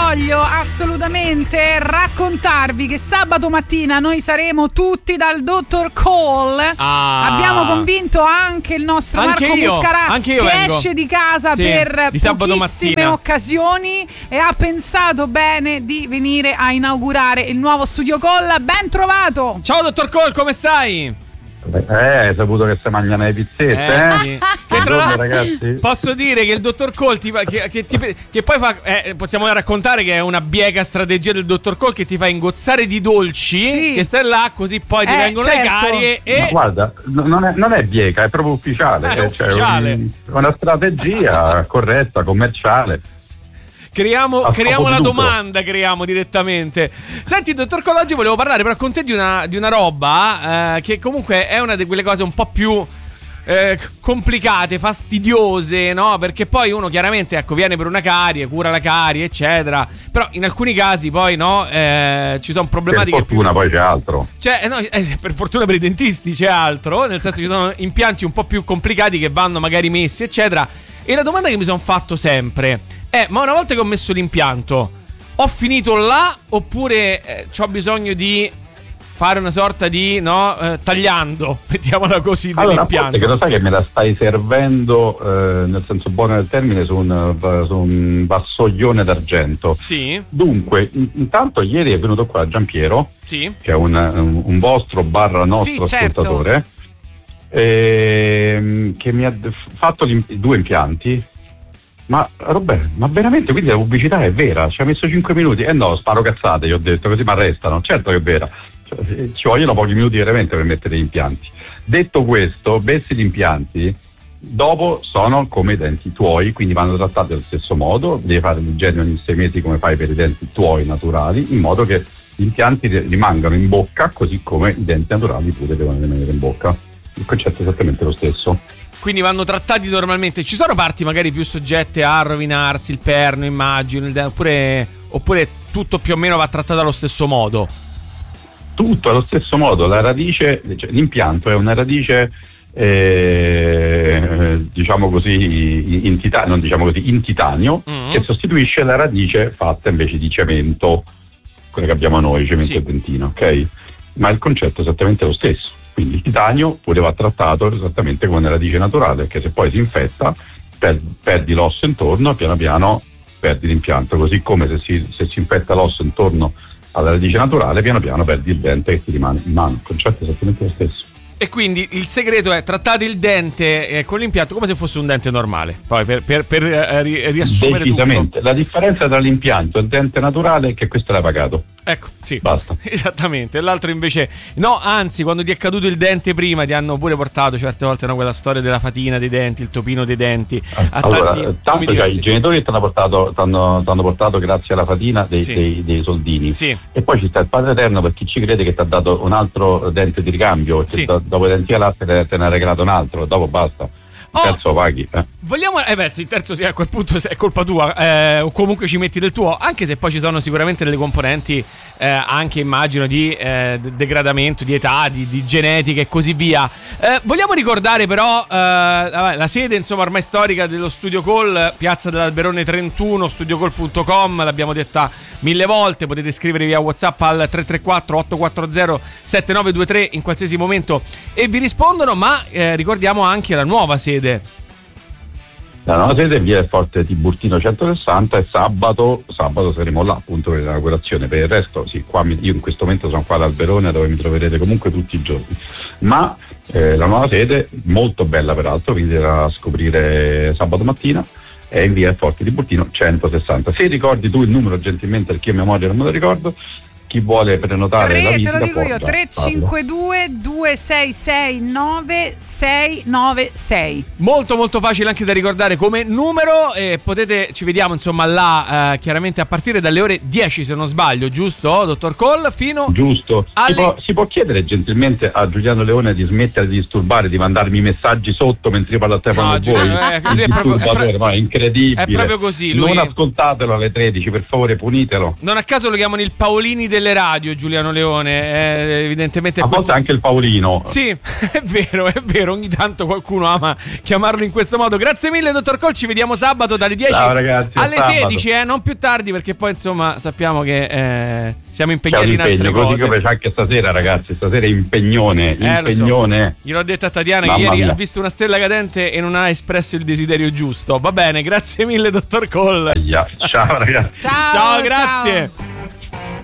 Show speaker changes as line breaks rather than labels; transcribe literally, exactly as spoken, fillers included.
voglio assolutamente raccontarvi che sabato mattina noi saremo tutti dal dottor Cole.
Ah.
Abbiamo convinto anche il nostro
Anche
Marco
io,
Muscarà,
anche io
che
vengo.
esce di casa
Sì,
per
di sabato
pochissime
mattina.
occasioni e ha pensato bene di venire a inaugurare il nuovo Studio Cole. Ben trovato!
Ciao dottor Cole, come stai?
Eh, hai saputo che si mangiano le pizzette,
Eh,
eh?
sì. Che tra l'altro,
ragazzi.
posso dire che il dottor Cole ti fa, che, che, ti, che poi fa eh, possiamo raccontare che è una bieca strategia del dottor Cole che ti fa ingozzare di dolci,
Sì.
che stai là così poi ti
Eh,
vengono
certo.
le carie e
Ma guarda, n- non è, non è bieca, è proprio ufficiale.
Ah, è
eh, cioè,
ufficiale.
un- una strategia corretta, commerciale.
Creiamo,
A
creiamo
scopo
la
di lucro.
domanda, creiamo direttamente. Senti, dottor Cole, oggi volevo parlare però con te di una, di una roba eh, che comunque è una di quelle cose un po' più eh, complicate, fastidiose, no? Perché poi uno chiaramente, ecco, viene per una carie, cura la carie, eccetera. Però in alcuni casi poi, no, eh, ci sono
Per
problematiche
fortuna
più...
poi c'è altro.
Cioè, eh, no, eh, per fortuna per i dentisti c'è altro, nel senso che ci sono impianti un po' più complicati che vanno magari messi, eccetera. E la domanda che mi sono fatto sempre è: ma una volta che ho messo l'impianto, ho finito là oppure eh, ho bisogno di fare una sorta di, no, eh, tagliando, mettiamola così,
Allora, a parte
dell'impianto?
che lo sai che me la stai servendo, eh, nel senso buono del termine, su un, su un vassoione d'argento.
Sì,
Dunque, in- intanto ieri è venuto qua Giampiero,
sì.
che è un, un, un vostro barra nostro
Sì, certo.
ascoltatore, ehm, che mi ha d- fatto gli im- due impianti. Ma Roberto, ma veramente, quindi la pubblicità è vera? Ci ha messo cinque minuti? Eh no, sparo cazzate, gli ho detto, così mi arrestano. Certo che è vera. Cioè, ci vogliono pochi minuti veramente per mettere gli impianti. Detto questo, messi gli impianti, dopo sono come i denti tuoi, quindi vanno trattati allo stesso modo. Devi fare l'igiene ogni sei mesi come fai per i denti tuoi naturali, in modo che gli impianti rimangano in bocca, così come i denti naturali pure devono rimanere in bocca. Il concetto è esattamente lo stesso.
Quindi vanno trattati normalmente. Ci sono parti magari più soggette a rovinarsi, il perno, immagino, il de- oppure, oppure tutto più o meno va trattato allo stesso modo?
Tutto allo stesso modo. La radice, cioè, l'impianto è una radice eh, diciamo così in titanio, non diciamo così in titanio,
Mm.
che sostituisce la radice fatta invece di cemento, quella che abbiamo noi, cemento
Sì.
e dentina, ok? Ma il concetto è esattamente lo stesso. Quindi il titanio pure va trattato esattamente come una radice naturale, perché se poi si infetta per, perdi l'osso intorno, piano piano perdi l'impianto, così come se si, se si infetta l'osso intorno alla radice naturale, piano piano perdi il dente che ti rimane in mano. Il concetto è esattamente lo stesso.
E quindi il segreto è trattare il dente eh, con l'impianto come se fosse un dente normale. Poi per, per, per eh, ri- riassumere
Decisamente.
tutto.
La differenza tra l'impianto e il dente naturale è che questo l'hai pagato.
Ecco, sì.
Basta.
Esattamente. E l'altro invece no, anzi, quando ti è caduto il dente prima ti hanno pure portato certe volte, no, quella storia della fatina dei denti, il topino dei denti. A
Allora,
tanti nomi
tanto cioè,
diversi.
i genitori ti hanno portato, t'hanno, t'hanno portato grazie alla fatina dei,
Sì.
dei, dei soldini.
Sì.
E poi ci sta il Padre Eterno, per chi ci crede, che ti ha dato un altro dente di ricambio,
Sì.
che do- dopo i denti alla latte te ne ha regalato un altro, dopo basta. Il
Oh.
terzo paghi. Eh.
Vogliamo, eh beh, il terzo sì, a quel punto è colpa tua, eh, o comunque ci metti del tuo, anche se poi ci sono sicuramente delle componenti, eh, anche immagino di eh, de- degradamento, di età, di, di genetica e così via. Eh, vogliamo ricordare però eh, vabbè, la sede, insomma, ormai storica dello Studio Cole, Piazza dell'Alberone trentuno, studio cole punto com, l'abbiamo detta mille volte, potete scrivere via WhatsApp al tre tre quattro otto quattro zero sette nove due tre in qualsiasi momento e vi rispondono, ma eh, ricordiamo anche la nuova sede.
La nuova sede è via del Forte Tiburtino centosessanta e sabato, sabato saremo là appunto per l'inaugurazione. Per il resto, sì, qua mi, io in questo momento sono qua ad Alberone, dove mi troverete comunque tutti i giorni. Ma eh, la nuova sede, molto bella peraltro, quindi da scoprire sabato mattina, è in via del Forte Tiburtino centosessanta. Se ricordi tu il numero gentilmente, perché io a memoria non me lo ricordo, chi vuole prenotare la
tre, te
visita
lo dico
può
io,
già
tre cinque due due sei sei nove sei nove sei.
Molto molto facile anche da ricordare come numero e potete, ci vediamo insomma là, eh, chiaramente a partire dalle ore dieci se non sbaglio, giusto dottor Cole? Fino
Giusto.
alle...
Si, può, si può chiedere gentilmente a Giuliano Leone di smettere di disturbare, di mandarmi messaggi sotto mentre io parlo al telefono
No,
con
Giuliano,
voi?
eh,
Il
lui è proprio-
disturbatore,
è pro-
ma è incredibile.
è proprio così, lui-
Non ascoltatelo alle tredici, per favore, punitelo.
Non a caso lo chiamano il Paolini del delle radio, Giuliano Leone, eh, evidentemente
a
questo...
volte anche il Paolino.
Sì, è vero, è vero, ogni tanto qualcuno ama chiamarlo in questo modo. Grazie mille, dottor Cole, ci vediamo sabato dalle dieci
Ciao, ragazzi,
alle
sabato.
sedici, eh, non più tardi, perché poi insomma sappiamo che eh, siamo impegnati in altre
impegno,
cose.
così come c'è anche stasera, ragazzi, stasera è impegnone,
Eh, lo so.
impegnone.
Gliel'ho detto a Tatiana che
Mamma
ieri
mia.
ha visto una stella cadente e non ha espresso il desiderio giusto. Va bene, grazie mille, dottor Cole.
Ciao ragazzi.
Ciao,
Ciao, grazie.
ciao.